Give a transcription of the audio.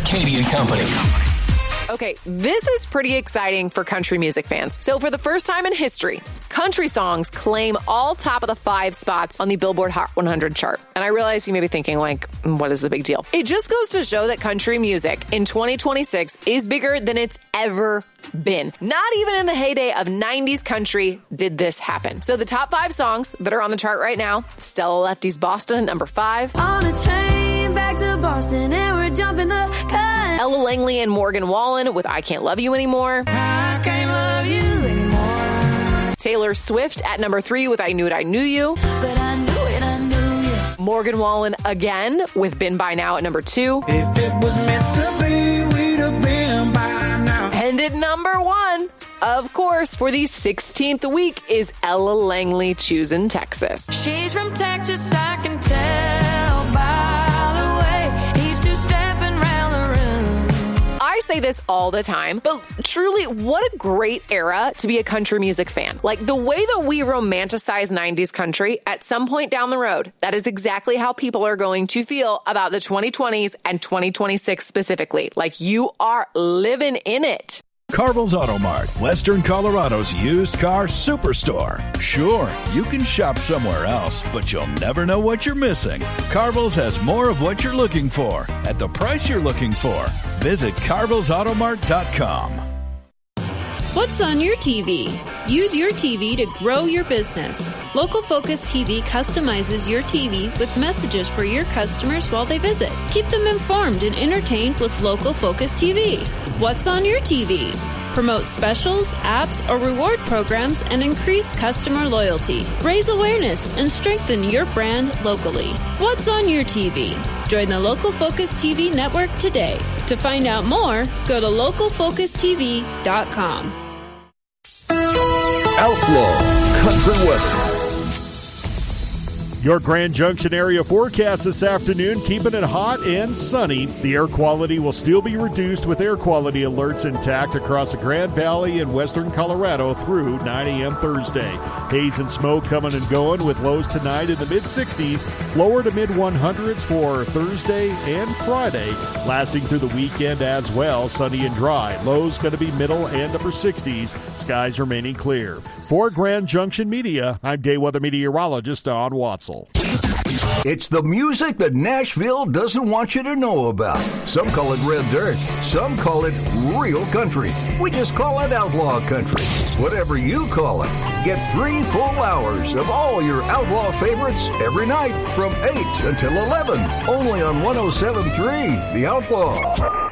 Katie and Company. Okay, this is pretty exciting for country music fans. So for the first time in history, country songs claim all top of the 5 spots on the Billboard Hot 100 chart. And I realize you may be thinking, like, what is the big deal? It just goes to show that country music in 2026 is bigger than it's ever been. Not even in the heyday of 90s country did this happen. So the top 5 songs that are on the chart right now: Stella Lefty's Boston at number 5. On a train back to Boston and we're jumping the cut. Ella Langley and Morgan Wallen with I Can't Love You Anymore. I can't love you anymore. Taylor Swift at number 3 with I Knew It, I Knew You. But I knew it, I knew you. Morgan Wallen again with Been By Now at number 2. If it was meant to be, we'd have been by now. And at number 1, of course, for the 16th week is Ella Langley, Choosing Texas. She's from Texas, I can tell by the way he's two-stepping round the room. I say this all the time, but truly, what a great era to be a country music fan. Like, the way that we romanticize 90s country, at some point down the road, that is exactly how people are going to feel about the 2020s and 2026 specifically. Like, you are living in it. Carville's Auto Mart, Western Colorado's used car superstore. Sure, you can shop somewhere else, but you'll never know what you're missing. Carville's has more of what you're looking for at the price you're looking for. Visit carvillesautomart.com. What's on your TV? Use your TV to grow your business. Local Focus TV customizes your TV with messages for your customers while they visit. Keep them informed and entertained with Local Focus TV. What's on your TV? Promote specials, apps, or reward programs and increase customer loyalty. Raise awareness and strengthen your brand locally. What's on your TV? Join the Local Focus TV network today. To find out more, go to localfocustv.com. Outlaw Country Weather. Your Grand Junction area forecast this afternoon, keeping it hot and sunny. The air quality will still be reduced with air quality alerts intact across the Grand Valley and western Colorado through 9 a.m. Thursday. Haze and smoke coming and going with lows tonight in the mid-60s, lower to mid-100s for Thursday and Friday, lasting through the weekend as well, sunny and dry. Lows going to be middle and upper 60s, skies remaining clear. For Grand Junction Media, I'm day weather meteorologist Don Watzel. It's the music that Nashville doesn't want you to know about. Some call it red dirt. Some call it real country. We just call it outlaw country. Whatever you call it. Get 3 full hours of all your outlaw favorites every night from 8 until 11. Only on 107.3 The Outlaw.